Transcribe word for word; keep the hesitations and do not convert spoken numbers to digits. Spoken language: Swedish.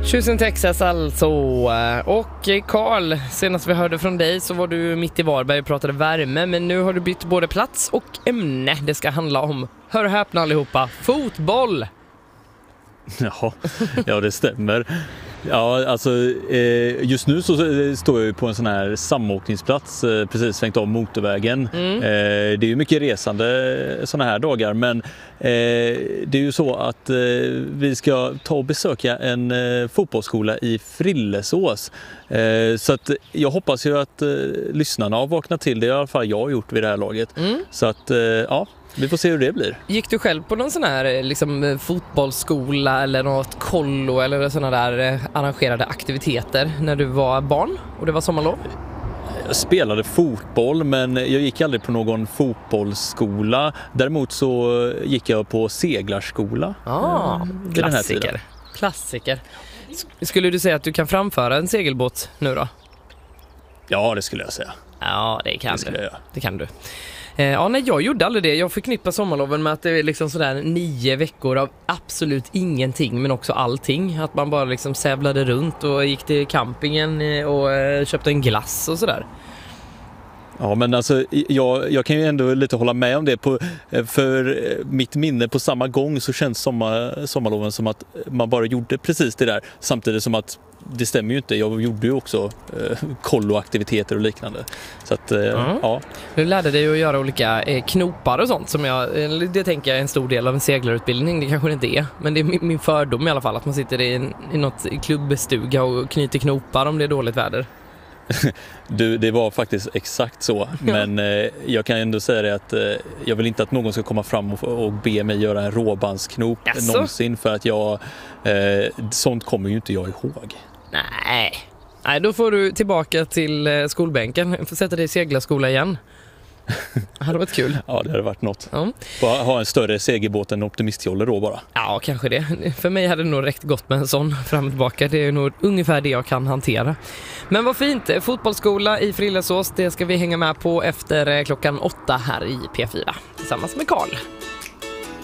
Houston, Texas alltså. Och Carl, senast vi hörde från dig så var du mitt i Varberg och pratade värme, men nu har du bytt både plats och ämne. Det ska handla om, hör och häpna allihopa, fotboll. Ja, ja, det stämmer. Ja, alltså eh, just nu så står jag ju på en sån här samåkningsplats eh, precis svängt av motorvägen. Mm. Eh, det är ju mycket resande såna här dagar, men eh, det är ju så att eh, vi ska ta och besöka en eh, fotbollsskola i Frillesås. Eh, så att jag hoppas ju att eh, lyssnarna har vaknat till det, i alla fall jag har gjort vid det här laget. Mm. Så att eh, ja, vi får se hur det blir. Gick du själv på någon sån här liksom, fotbollsskola eller något kollo eller såna där arrangerade aktiviteter när du var barn och det var sommarlov? Jag spelade fotboll, men jag gick aldrig på någon fotbollsskola. Däremot så gick jag på seglarskola. Ah, mm, klassiker. Klassiker. Skulle du säga att du kan framföra en segelbåt nu då? Ja, det skulle jag säga. Ja, det kan det du. Det kan du. Ja, nej, jag gjorde aldrig det. Jag förknippar sommarloven med att det är liksom sådär nio veckor av absolut ingenting, men också allting. Att man bara liksom sävlade runt och gick till campingen och köpte en glass och sådär. Ja, men alltså jag, jag kan ju ändå lite hålla med om det. På, för mitt minne på samma gång så känns sommar, sommarloven som att man bara gjorde precis det där. Samtidigt som att det stämmer ju inte. Jag gjorde ju också eh, kolloaktiviteter och liknande. Så att, eh, mm. ja. Du lärde dig att göra olika eh, knopar och sånt som jag, det tänker jag är en stor del av en seglarutbildning. Det kanske det inte är, men det är min, min fördom i alla fall att man sitter i, en, i något klubbstuga och knyter knopar om det är dåligt väder. Du, det var faktiskt exakt så, men eh, jag kan ändå säga det att eh, jag vill inte att någon ska komma fram och, och be mig göra en råbandsknop yes. någonsin, för att jag eh, sånt kommer ju inte jag ihåg. Nej. Nej, då får du tillbaka till eh, skolbänken. Får sätta dig i seglarskola igen. Det hade varit kul. Ja, det hade varit något. Ja. Bara ha en större segelbåt än optimistjolle då bara. Ja, kanske det. För mig hade det nog räckt gott med en sån fram och tillbaka. Det är nog ungefär det jag kan hantera. Men vad fint. Fotbollsskola i Frillesås, det ska vi hänga med på efter klockan åtta här i P fyra. Tillsammans med Carl.